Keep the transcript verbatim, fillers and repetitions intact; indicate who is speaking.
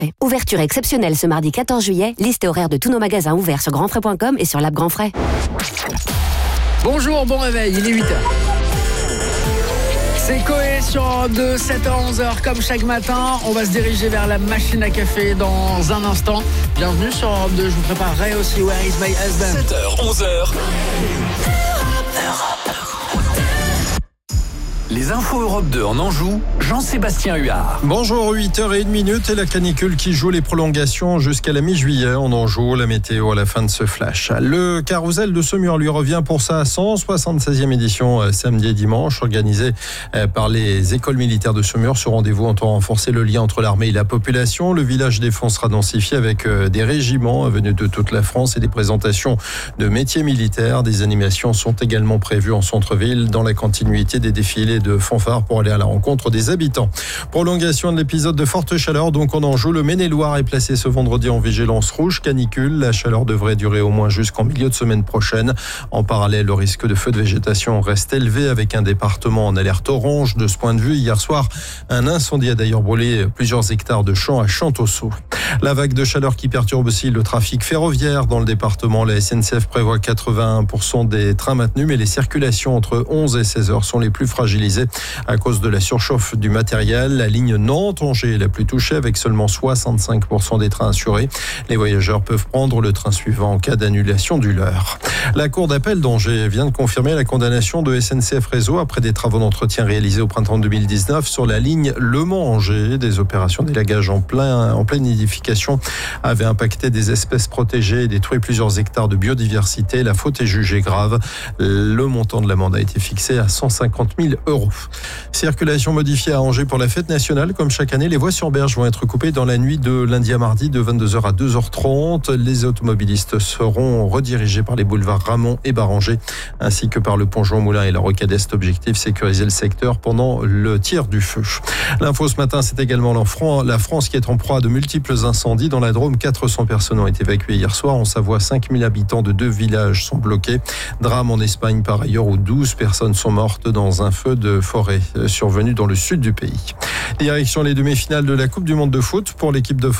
Speaker 1: Ouverture exceptionnelle ce mardi quatorze juillet. Liste et horaire de tous nos magasins ouverts sur grand frais point com et sur l'app Grand Frais.
Speaker 2: Bonjour, bon réveil, il est huit heures. C'est Coé sur Europe deux, sept heures onze heures comme chaque matin. On va se diriger vers la machine à café dans un instant. Bienvenue sur Europe deux, je vous préparerai aussi Where is my husband.
Speaker 3: sept heures, onze heures. Les infos Europe deux en Anjou, Jean-Sébastien Huard.
Speaker 4: Bonjour, huit heures trente et la canicule qui joue les prolongations jusqu'à la mi-juillet en Anjou. La météo à la fin de ce flash. Le carrousel de Saumur lui revient pour sa cent soixante-seizième édition samedi et dimanche, organisée par les écoles militaires de Saumur. Ce rendez-vous entend renforcer le lien entre l'armée et la population. Le village des Fonds sera densifié avec des régiments venus de toute la France et des présentations de métiers militaires. Des animations sont également prévues en centre-ville dans la continuité des défilés de fanfare pour aller à la rencontre des habitants. Prolongation de l'épisode de forte chaleur, donc on en joue. Le Maine-et-Loire est placé ce vendredi en vigilance rouge canicule. La chaleur devrait durer au moins jusqu'en milieu de semaine prochaine. En parallèle, le risque de feu de végétation reste élevé avec un département en alerte orange. De ce point de vue, hier soir, un incendie a d'ailleurs brûlé plusieurs hectares de champs à Chantosso. La vague de chaleur qui perturbe aussi le trafic ferroviaire dans le département. La S N C F prévoit quatre-vingt-un pour cent des trains maintenus, mais les circulations entre onze et seize heures sont les plus fragilisées à cause de la surchauffe du matériel. La ligne Nantes-Angers est la plus touchée avec seulement soixante-cinq pour cent des trains assurés. Les voyageurs peuvent prendre le train suivant en cas d'annulation du leur. La Cour d'appel d'Angers vient de confirmer la condamnation de S N C F Réseau après des travaux d'entretien réalisés au printemps deux mille dix-neuf sur la ligne Le Mans-Angers. Des opérations d'élagage en, plein, en pleine édification avaient impacté des espèces protégées et détruit plusieurs hectares de biodiversité. La faute est jugée grave. Le montant de l'amende a été fixé à cent cinquante mille euros. Circulation modifiée à Angers pour la fête nationale. Comme chaque année, les voies sur berge vont être coupées dans la nuit de lundi à mardi de vingt-deux heures à deux heures trente. Les automobilistes seront redirigés par les boulevards Ramon et Barranger ainsi que par le pont Jean-Moulin et la rocade Est. Objectif, sécuriser le secteur pendant le tir du feu. L'info ce matin, c'est également la France qui est en proie à de multiples incendies. Dans la Drôme, quatre cents personnes ont été évacuées hier soir. En Savoie, cinq mille habitants de deux villages sont bloqués. Drame en Espagne par ailleurs où douze personnes sont mortes dans un feu de forêt survenu dans le sud du pays. Direction les demi-finales de la Coupe du Monde de foot pour l'équipe de France.